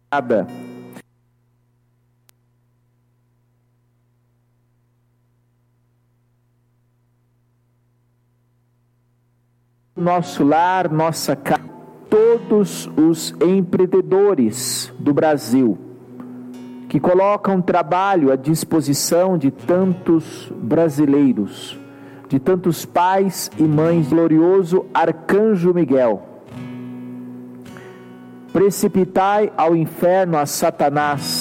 Nosso lar, nossa casa, todos os empreendedores do Brasil que colocam trabalho à disposição de tantos brasileiros, de tantos pais e mães, glorioso Arcanjo Miguel, precipitai ao inferno a Satanás